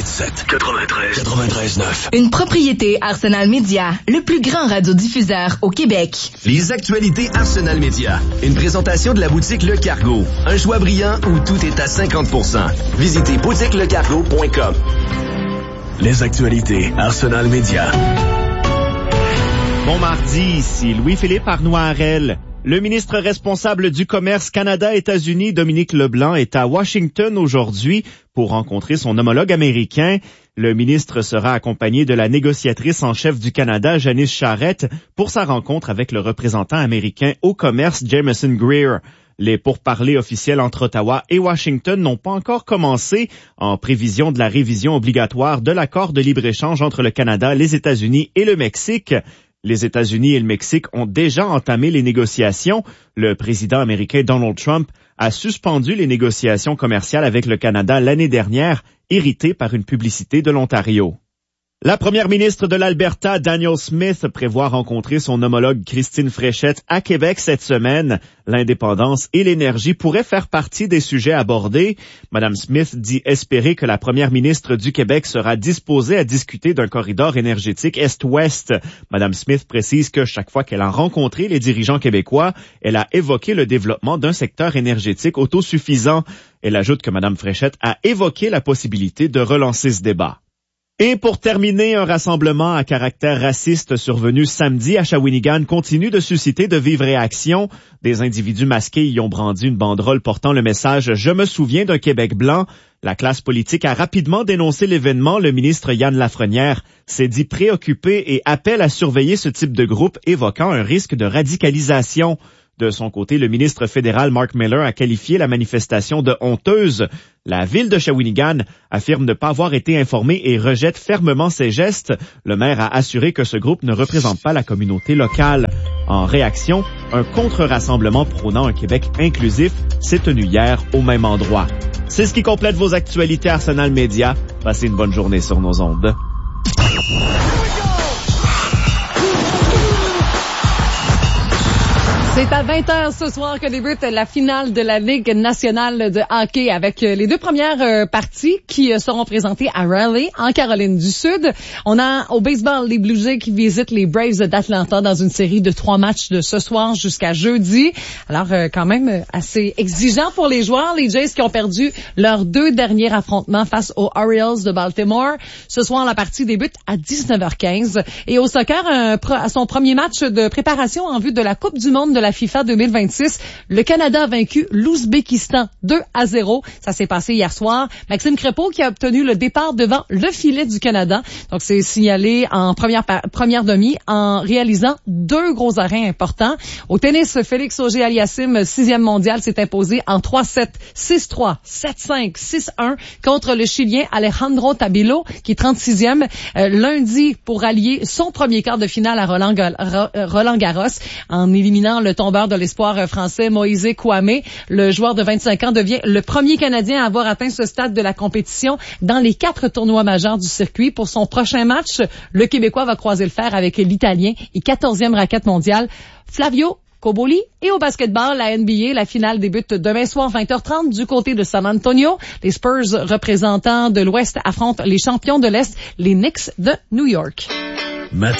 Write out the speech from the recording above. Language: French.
93.9. Une propriété Arsenal Média, le plus grand radiodiffuseur au Québec. Les actualités Arsenal Média. Une présentation de la boutique Le Cargo. Un choix brillant où tout est à 50%. Visitez boutiquelecargo.com. Les actualités Arsenal Média. Bon mardi, ici Louis-Philippe Arnoirel. Le ministre responsable du commerce Canada-États-Unis, Dominique Leblanc, est à Washington aujourd'hui pour rencontrer son homologue américain. Le ministre sera accompagné de la négociatrice en chef du Canada, Janice Charette, pour sa rencontre avec le représentant américain au commerce, Jameson Greer. Les pourparlers officiels entre Ottawa et Washington n'ont pas encore commencé en prévision de la révision obligatoire de l'accord de libre-échange entre le Canada, les États-Unis et le Mexique. Les États-Unis et le Mexique ont déjà entamé les négociations. Le président américain Donald Trump a suspendu les négociations commerciales avec le Canada l'année dernière, irrité par une publicité de l'Ontario. La première ministre de l'Alberta, Danielle Smith, prévoit rencontrer son homologue Christine Fréchette à Québec cette semaine. L'indépendance et l'énergie pourraient faire partie des sujets abordés. Madame Smith dit espérer que la première ministre du Québec sera disposée à discuter d'un corridor énergétique Est-Ouest. Madame Smith précise que chaque fois qu'elle a rencontré les dirigeants québécois, elle a évoqué le développement d'un secteur énergétique autosuffisant. Elle ajoute que Madame Fréchette a évoqué la possibilité de relancer ce débat. Et pour terminer, un rassemblement à caractère raciste survenu samedi à Shawinigan continue de susciter de vives réactions. Des individus masqués y ont brandi une banderole portant le message « Je me souviens d'un Québec blanc ». La classe politique a rapidement dénoncé l'événement. Le ministre Yann Lafrenière s'est dit préoccupé et appelle à surveiller ce type de groupe, évoquant un risque de radicalisation. De son côté, le ministre fédéral Mark Miller a qualifié la manifestation de honteuse. La ville de Shawinigan affirme ne pas avoir été informée et rejette fermement ces gestes. Le maire a assuré que ce groupe ne représente pas la communauté locale. En réaction, un contre-rassemblement prônant un Québec inclusif s'est tenu hier au même endroit. C'est ce qui complète vos actualités Arsenal Média. Passez une bonne journée sur nos ondes. C'est à 20h ce soir que débute la finale de la Ligue nationale de hockey avec les deux premières parties qui seront présentées à Raleigh, en Caroline du Sud. On a au baseball les Blue Jays qui visitent les Braves d'Atlanta dans une série de 3 matchs de ce soir jusqu'à jeudi. Alors, quand même assez exigeant pour les joueurs. Les Jays qui ont perdu leurs 2 derniers affrontements face aux Orioles de Baltimore. Ce soir, la partie débute à 19h15. Et au soccer, à son premier match de préparation en vue de la Coupe du monde de la FIFA 2026, le Canada a vaincu l'Ouzbékistan 2-0. Ça s'est passé hier soir. Maxime Crépeau qui a obtenu le départ devant le filet du Canada. Donc, c'est signalé en première demi en réalisant 2 gros arrêts importants. Au tennis, Félix Auger-Aliassime, 6e mondial, s'est imposé en 3-7, 6-3, 7-5, 6-1 contre le Chilien Alejandro Tabilo, qui est 36e lundi pour rallier son premier quart de finale à Roland Garros en éliminant le tombeur de l'espoir français Moïse Kouamé. Le joueur de 25 ans devient le premier Canadien à avoir atteint ce stade de la compétition dans les 4 tournois majeurs du circuit. Pour son prochain match, le Québécois va croiser le fer avec l'Italien et 14e raquette mondiale Flavio Cobolli. Et au basketball, la NBA, la finale débute demain soir 20h30 du côté de San Antonio. Les Spurs, représentants de l'Ouest, affrontent les champions de l'Est, les Knicks de New York. Maintenant,